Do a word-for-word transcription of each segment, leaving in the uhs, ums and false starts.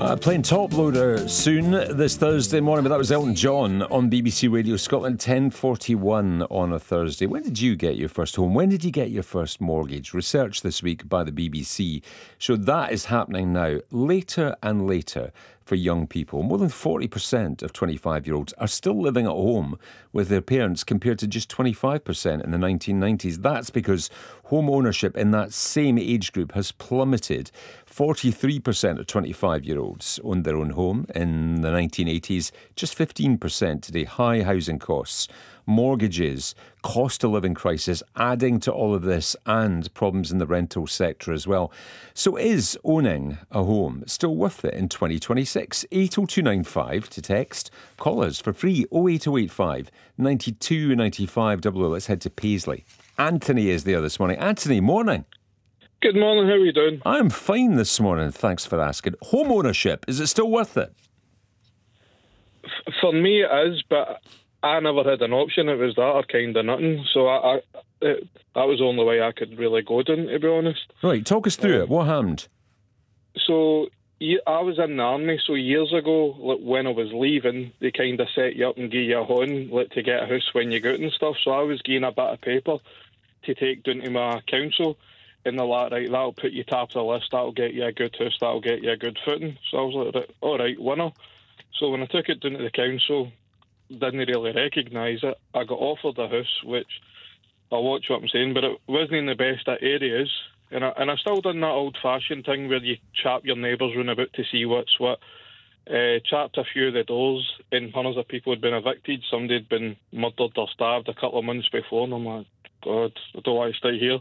Uh, playing Top Loader soon this Thursday morning, but that was Elton John on B B C Radio Scotland, ten forty-one on a Thursday. When did you get your first home? When did you get your first mortgage? Research this week by the B B C showed that is happening now, later and later for young people. More than forty percent of twenty-five-year-olds are still living at home with their parents compared to just twenty-five percent in the nineteen nineties. That's because home ownership in that same age group has plummeted. forty-three percent of twenty-five-year-olds owned their own home in the nineteen eighties, just fifteen percent today. High housing costs, mortgages, cost of living crisis adding to all of this, and problems in the rental sector as well. So is owning a home still worth it in twenty twenty-six? eight oh two nine five to text. Call us for free, oh eight oh eight five, nine two nine five double oh. Let's head to Paisley. Anthony is there this morning. Anthony, morning. Good morning, how are you doing? I'm fine this morning, thanks for asking. Home ownership, is it still worth it? F- for me it is, but I never had an option. It was that or kind of nothing. So I, I, it, that was the only way I could really go down, to be honest. Right, talk us through um, it. What happened? So I was in the army, so years ago, like, when I was leaving, they kind of set you up and give you a home like, to get a house when you go out and stuff. So I was given a bit of paper to take down to my council. And they're like, right, that'll put you top of the list, that'll get you a good house, that'll get you a good footing. So I was like, all right, winner. So when I took it down to the council, didn't really recognise it. I got offered a house, which, I'll watch what I'm saying, but it wasn't in the best of areas. And I, and I still done that old-fashioned thing where you chap your neighbours round about to see what's what. Uh, chapped a few of the doors, and hundreds of people had been evicted. Somebody had been murdered or starved a couple of months before, and I'm like, God, I don't want to stay here.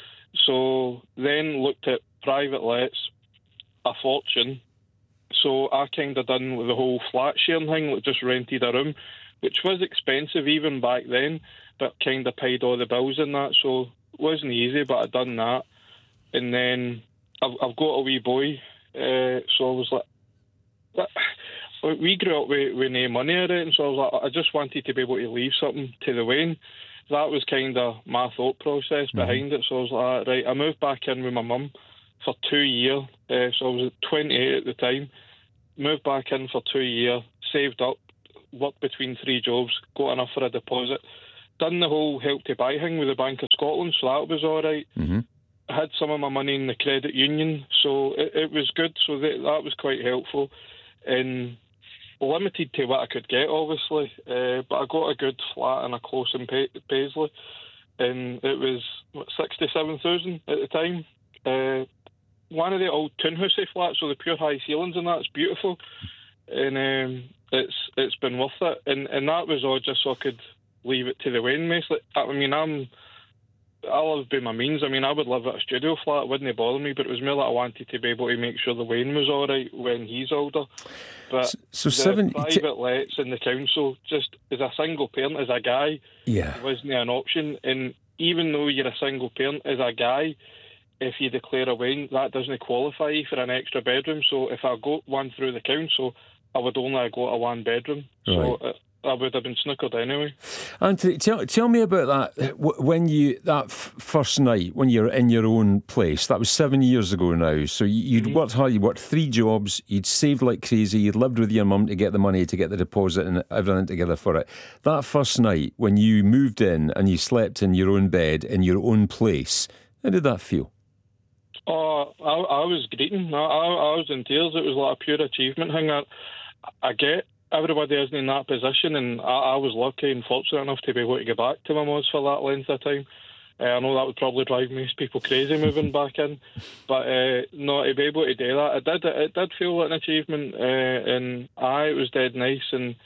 So then looked at private lets, a fortune. So I kind of done with the whole flat sharing thing, like just rented a room, which was expensive even back then, but kind of paid all the bills in that. So it wasn't easy, but I done that. And then I've, I've got a wee boy, uh, so I was like, we grew up with, with no money or anything, so I was like, I just wanted to be able to leave something to the Wayne. That was kind of my thought process behind mm-hmm. it. So I was like, right, I moved back in with my mum for two years. Uh, so I was twenty-eight at the time. Moved back in for two years, saved up, worked between three jobs, got enough for a deposit. Done the whole Help to Buy thing with the Bank of Scotland, so that was all right. Mm-hmm. I had some of my money in the credit union, so it, it was good. So that, that was quite helpful. And limited to what I could get, obviously, uh, but I got a good flat and a close in pa- Paisley, and it was what, sixty-seven thousand at the time. Uh, one of the old townhousey flats, so the pure high ceilings and that's beautiful, and um, it's it's been worth it. And and that was all just so I could leave it to the Wayne mess. Like, I mean, I'm I live by my means. I mean, I would live at a studio flat, it wouldn't bother me, but it was more that I wanted to be able to make sure the Wayne was all right when he's older. But so, so the seven, private t- lets in the council, just as a single parent, as a guy, yeah. wasn't an option. And even though you're a single parent, as a guy, if you declare a Wayne, that doesn't qualify you for an extra bedroom. So if I got one through the council, I would only go to one bedroom. Right. So uh, I would have been snookered anyway. Anthony, tell, tell me about that. When you that f- first night when you're in your own place, that was seven years ago now. So you'd mm-hmm. worked hard. You worked three jobs. You'd saved like crazy. You'd lived with your mum to get the money, to get the deposit, and everything together for it. That first night when you moved in and you slept in your own bed in your own place, how did that feel? Oh, I, I was greeting. I, I, I was in tears. It was like a pure achievement thing. I, I get. Everybody isn't in that position, and I, I was lucky and fortunate enough to be able to get back to my mum's for that length of time. Uh, I know that would probably drive most people crazy moving back in, but uh, no, to be able to do that, it did. It did feel like an achievement, uh, and I it was dead nice. And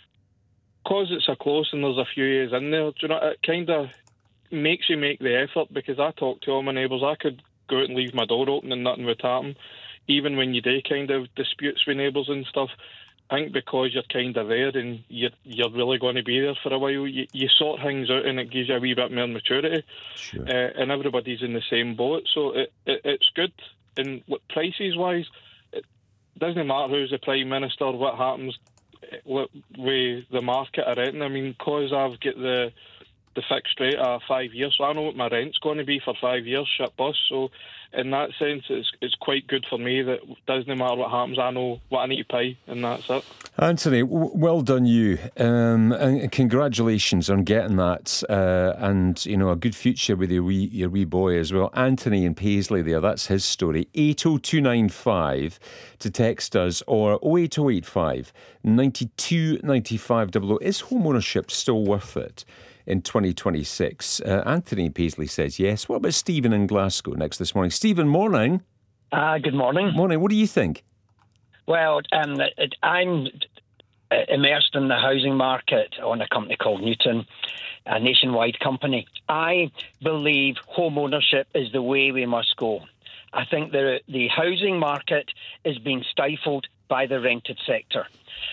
because it's so close and there's a few years in there, do you know, it kind of makes you make the effort. Because I talked to all my neighbours, I could go out and leave my door open and nothing would happen. Even when you do kind of disputes with neighbours and stuff. I think because you're kind of there and you're, you're really going to be there for a while, you, you sort things out and it gives you a wee bit more maturity. Sure. Uh, and everybody's in the same boat, so it, it, it's good. And prices-wise, it doesn't matter who's the Prime Minister, what happens with the market or anything. I mean, because I've got the the fixed rate of five years, so I know what my rent's going to be for five years, shit bus, so in that sense, it's it's quite good for me that it doesn't matter what happens, I know what I need to pay, and that's it. Anthony, w- well done you, um, and congratulations on getting that, uh, and you know, a good future with your wee your wee boy as well. Anthony in Paisley there, that's his story. eight oh two nine five to text us, or oh eight oh eight five ninety-two ninety-five double oh. Is home ownership still worth it in twenty twenty-six? Uh, Anthony in Paisley says yes. What about Stephen in Glasgow next this morning? Stephen, morning. Uh, good morning. Morning. What do you think? Well, um, it, I'm immersed in the housing market on a company called Newton, a nationwide company. I believe home ownership is the way we must go. I think the the housing market is being stifled by the rented sector.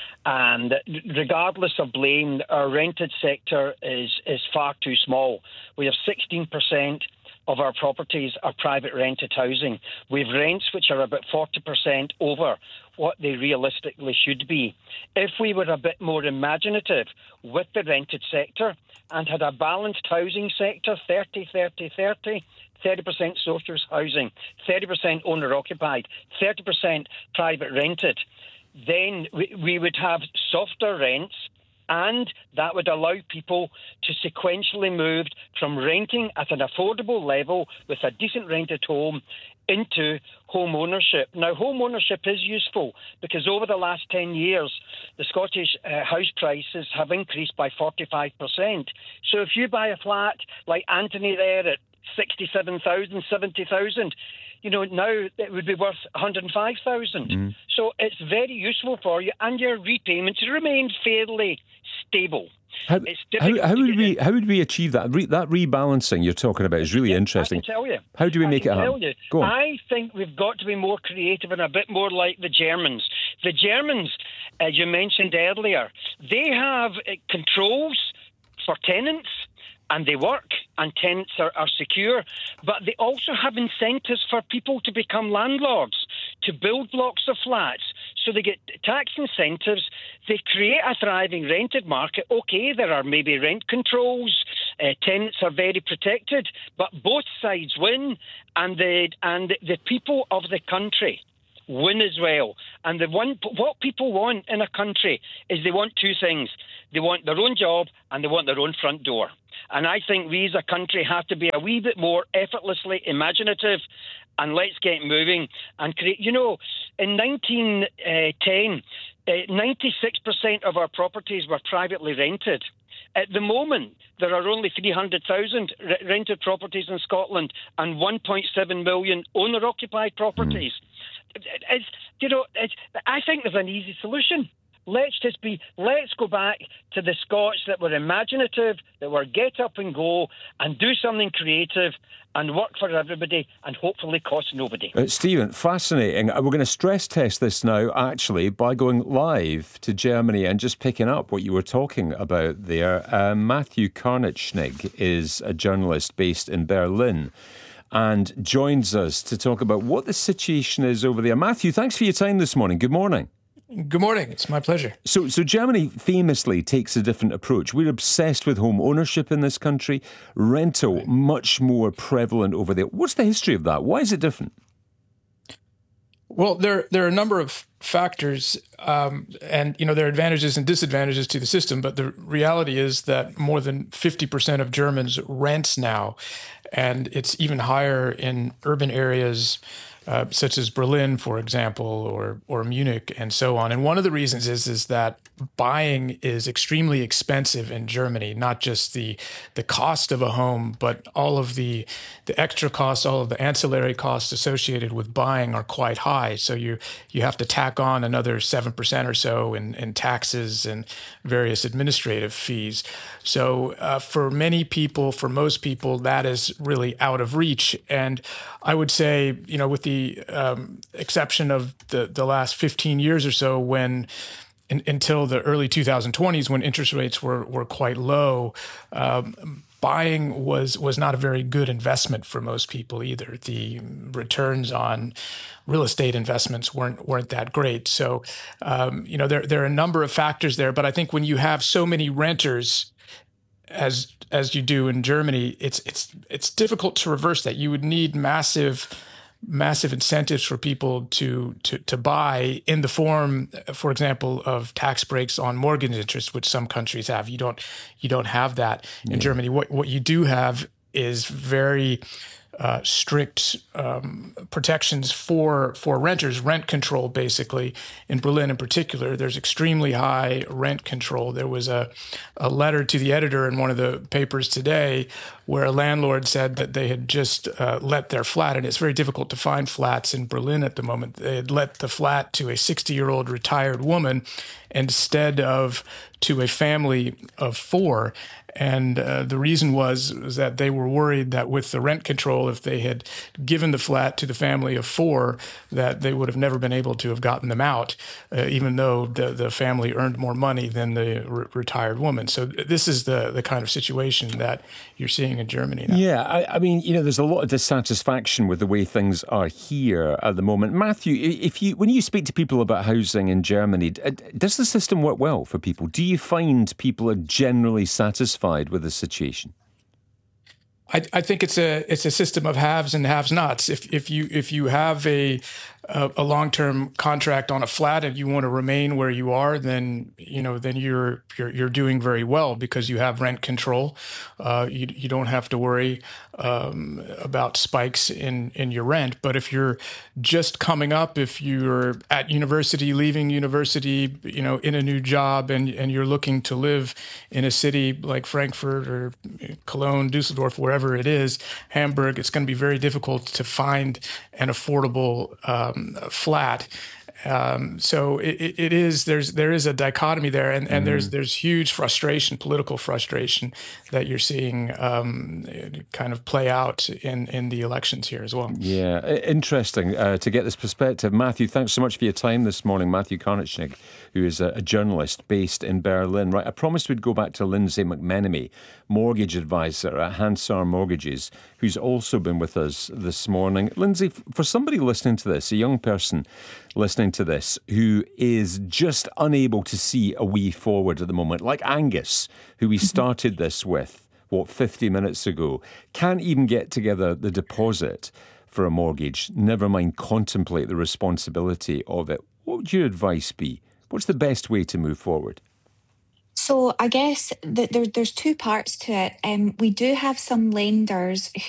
And regardless of blame, our rented sector is, is far too small. We have sixteen percent of our properties are private rented housing. We have rents which are about forty percent over what they realistically should be. If we were a bit more imaginative with the rented sector and had a balanced housing sector, thirty, thirty, thirty, thirty percent social housing, thirty percent owner-occupied, thirty percent private rented, then we, we would have softer rents, and that would allow people to sequentially move from renting at an affordable level with a decent rented home into home ownership. Now, home ownership is useful because over the last ten years, the Scottish uh, house prices have increased by forty-five percent. So if you buy a flat like Anthony there at sixty-seven thousand, seventy thousand, you know, now it would be worth one hundred five thousand. Mm. So it's very useful for you, and your repayments remain fairly stable. How, how, how would we how would we achieve that? Re, that rebalancing you're talking about is really yeah, interesting. I can tell you. How do we I make can it happen? Tell you. Go on. I think we've got to be more creative and a bit more like the Germans. The Germans, as you mentioned earlier, they have uh, controls for tenants, and they work, and tenants are, are secure. But they also have incentives for people to become landlords, to build blocks of flats. So they get tax incentives. They create a thriving rented market. OK, there are maybe rent controls. Uh, tenants are very protected, but both sides win, and the and the people of the country win as well. And the one what people want in a country is they want two things. They want their own job and they want their own front door. And I think we as a country have to be a wee bit more effortlessly imaginative, and let's get moving and create. You know, in nineteen ten, uh, ninety-six percent of our properties were privately rented. At the moment, there are only three hundred thousand r- rented properties in Scotland and one point seven million owner-occupied properties. Mm. It's, you know, it's, I think there's an easy solution. Let's just be, let's go back to the Scots that were imaginative, that were get up and go and do something creative and work for everybody and hopefully cost nobody. Uh, Stephen, fascinating. We're going to stress test this now, actually, by going live to Germany and just picking up what you were talking about there. Uh, Matthew Karnitschnig is a journalist based in Berlin and joins us to talk about what the situation is over there. Matthew, thanks for your time this morning. Good morning. Good morning. It's my pleasure. So, so Germany famously takes a different approach. We're obsessed with home ownership in this country. Rental, right. much more prevalent over there. What's the history of that? Why is it different? Well, there there are a number of factors, um, and you know there are advantages and disadvantages to the system. But the reality is that more than fifty percent of Germans rent now, and it's even higher in urban areas. Uh, such as Berlin, for example, or or Munich, and so on. And one of the reasons is is that buying is extremely expensive in Germany. Not just the the cost of a home, but all of the the extra costs, all of the ancillary costs associated with buying are quite high. So you you have to tack on another seven percent or so in, in taxes and various administrative fees. So uh, for many people, for most people, that is really out of reach. And I would say, you know, with the um, exception of the, the last fifteen years or so, when in, until the early twenty twenties, when interest rates were were quite low, um, buying was was not a very good investment for most people either. The returns on real estate investments weren't weren't that great. So, um, you know, there there are a number of factors there. But I think when you have so many renters, as as you do in Germany, it's it's it's difficult to reverse that. You would need massive massive incentives for people to, to, to buy in the form, for example, of tax breaks on mortgage interest, which some countries have. You don't, you don't have that in yeah. Germany. What, what you do have is very uh, strict um, protections for for renters, rent control, basically. In Berlin in particular, there's extremely high rent control. There was a, a letter to the editor in one of the papers today where a landlord said that they had just uh, let their flat, and it's very difficult to find flats in Berlin at the moment. They had let the flat to a sixty-year-old retired woman instead of to a family of four. And uh, the reason was, was that they were worried that with the rent control, if they had given the flat to the family of four, that they would have never been able to have gotten them out, uh, even though the, the family earned more money than the re- retired woman. So this is the, the kind of situation that you're seeing in Germany now. Yeah, I, I mean, you know, there's a lot of dissatisfaction with the way things are here at the moment. Matthew, if you when you speak to people about housing in Germany, does the system work well for people? Do you find people are generally satisfied with the situation? I, I think it's a it's a system of haves and have-nots. If if you if you have a a, a long-term contract on a flat and you want to remain where you are, then you know then you're you're you're doing very well because you have rent control. Uh, you you don't have to worry um, about spikes in in your rent. But if you're just coming up, if you're at university, leaving university, you know, in a new job, and and you're looking to live in a city like Frankfurt or Cologne, Dusseldorf, wherever it is, Hamburg, it's going to be very difficult to find an affordable um, flat. Um, so it, it is there's there is a dichotomy there, and, and mm-hmm. there's there's huge frustration, political frustration that you're seeing um, kind of play out in, in the elections here as well. Yeah, interesting uh, to get this perspective. Matthew, thanks so much for your time this morning. Matthew Karnitschnig, who is a, a journalist based in Berlin. Right, I promised we'd go back to Lindsay McMenemy, mortgage advisor at Hansard Mortgages, who's also been with us this morning. Lindsay, for somebody listening to this, a young person listening to this who is just unable to see a way forward at the moment, like Angus, who we started this with, what, fifty minutes ago, can't even get together the deposit for a mortgage, never mind contemplate the responsibility of it. What would your advice be? What's the best way to move forward? So I guess that there, there's two parts to it. Um, we do have some lenders